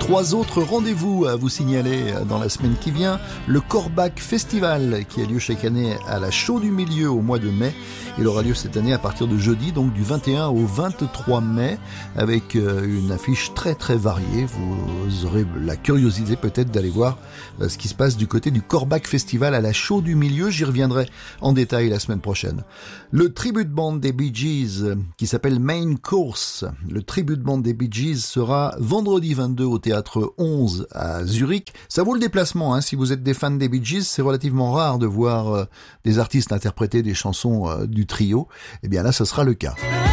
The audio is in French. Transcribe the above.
3 autres rendez-vous à vous signaler dans la semaine qui vient. Le Korbach Festival qui a lieu chaque année à la Chaux du Milieu au mois de mai. Il aura lieu cette année à partir de jeudi, donc du 21 au 23 mai, avec une affiche très très variée. Vous aurez la curiosité peut-être d'aller voir ce qui se passe du côté du Korbach Festival à la Chaux du Milieu. J'y reviendrai en détail la semaine prochaine. Le tribute band des Bee Gees qui s'appelle Main Course. Le tribute band des Bee Gees sera vendredi 22 au théâtre 11 à Zurich. Ça vaut le déplacement, hein. Si vous êtes des fans des Bee Gees, c'est relativement rare de voir des artistes interpréter des chansons du trio. Eh bien là, ce sera le cas.